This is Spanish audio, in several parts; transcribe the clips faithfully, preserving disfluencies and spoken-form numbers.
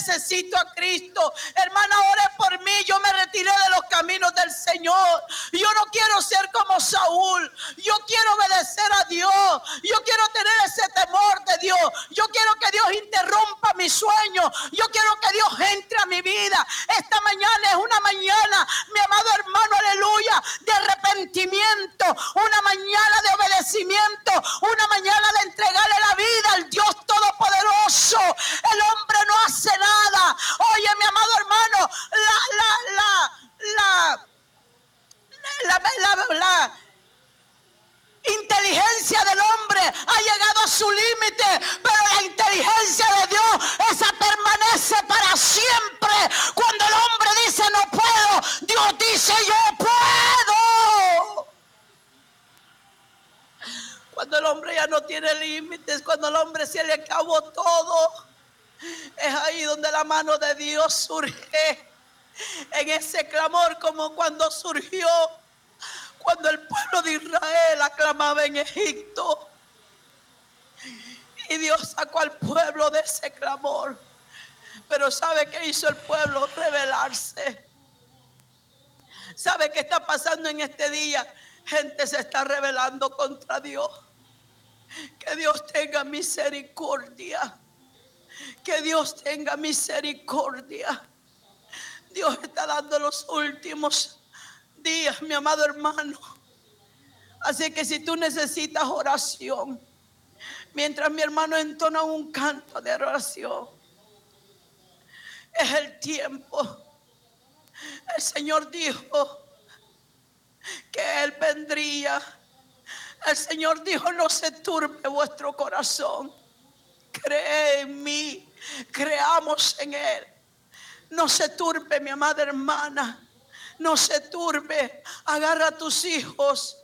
necesito a Cristo. Hermana, ore por mí. Yo me retiré de los caminos del Señor. Yo no quiero ser como Saúl. Yo quiero obedecer a Dios. Yo quiero tener ese temor de Dios. Yo quiero que Dios interrumpa mi sueño. Yo quiero que Dios entre a mi vida. Esta mañana es una mañana, mi amado hermano, aleluya, de arrepentimiento. Una mañana de obedecimiento. Una mañana de entregarle la vida al Dios Todopoderoso. El hombre no hace nada. Oye, mi amado hermano, la, la, la, la, la, la, la, la inteligencia del hombre ha llegado a su límite, pero la inteligencia de Dios, esa permanece para siempre. Cuando el hombre dice no puedo, Dios dice yo puedo. Cuando el hombre ya no tiene límites, cuando el hombre se le acabó todo, es ahí donde la mano de Dios surge. En ese clamor, como cuando surgió, cuando el pueblo de Israel aclamaba en Egipto. Y Dios sacó al pueblo de ese clamor. Pero ¿sabe qué hizo el pueblo? Rebelarse. ¿Sabe qué está pasando en este día? Gente se está rebelando contra Dios. Que Dios tenga misericordia. Que Dios tenga misericordia. Dios está dando los últimos días, mi amado hermano. Así que si tú necesitas oración, mientras mi hermano entona un canto de oración, es el tiempo. El Señor dijo que Él vendría. El Señor dijo: no se turbe vuestro corazón. Cree en mí, creamos en Él. No se turbe, mi amada hermana. No se turbe. Agarra a tus hijos.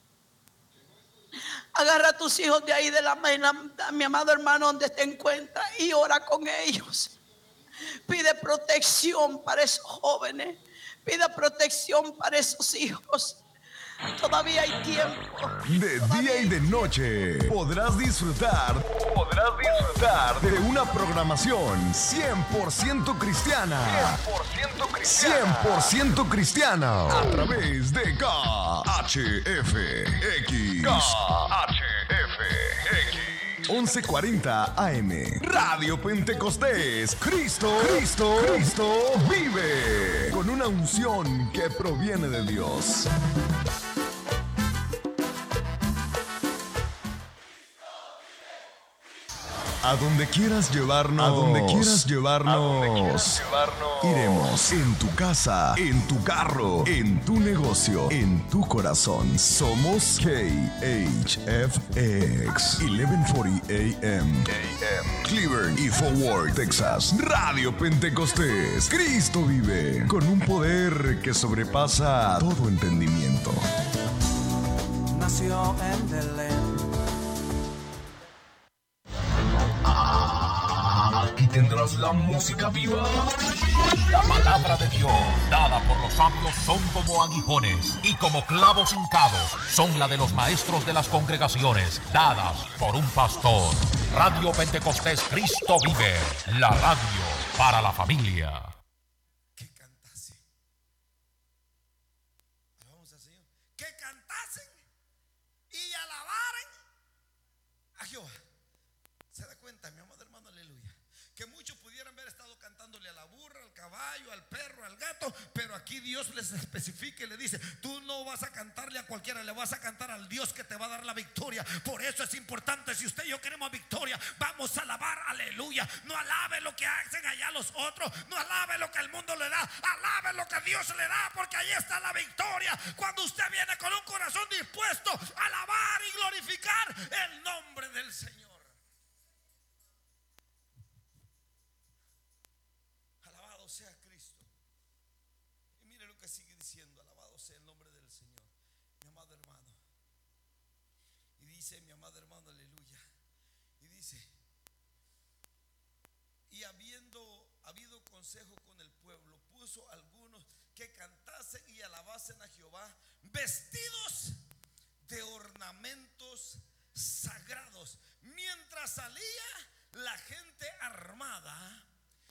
Agarra a tus hijos de ahí de la mano, mi amado hermano, donde te encuentras, y ora con ellos. Pide protección para esos jóvenes. Pide protección para esos hijos. Todavía hay tiempo. De día y de noche podrás disfrutar, podrás disfrutar de una programación cien por ciento cristiana. cien por ciento cristiana. cien por ciento cristiana. A través de K H F X. K H F X. once cuarenta A M. Radio Pentecostés. Cristo, Cristo, Cristo vive. Con una unción que proviene de Dios. A donde quieras llevarnos, a donde quieras llevarnos, a donde quieras llevarnos, iremos. En tu casa, en tu carro, en tu negocio, en tu corazón. Somos K H F X eleven forty A M Cleveland y Forward, Texas. Radio Pentecostés. Cristo vive con un poder que sobrepasa todo entendimiento. Nació en Belén. Aquí tendrás la música viva. La palabra de Dios, dada por los sabios, son como aguijones y como clavos hincados. Son la de los maestros de las congregaciones, dadas por un pastor. Radio Pentecostés Cristo vive, la radio para la familia. Que cantasen. Alabamos al Señor. Que cantasen y alabaren a Jehová. ¿Se da cuenta, mi amado hermano? Aleluya. Que muchos pudieran haber estado cantándole a la burra, al caballo, al perro, al gato, pero aquí Dios les especifica y le dice: tú no vas a cantarle a cualquiera, le vas a cantar al Dios que te va a dar la victoria. Por eso es importante, si usted y yo queremos victoria, vamos a alabar, aleluya. No alabe lo que hacen allá los otros, no alabe lo que el mundo le da, alabe lo que Dios le da, porque ahí está la victoria. Cuando usted viene con un corazón dispuesto a alabar y glorificar el nombre del Señor. Sea Cristo. Y mire lo que sigue diciendo: alabado sea el nombre del Señor, mi amado hermano. Y dice, mi amado hermano, aleluya. Y dice: y habiendo habido consejo con el pueblo, puso algunos que cantasen y alabasen a Jehová, vestidos de ornamentos sagrados, mientras salía la gente armada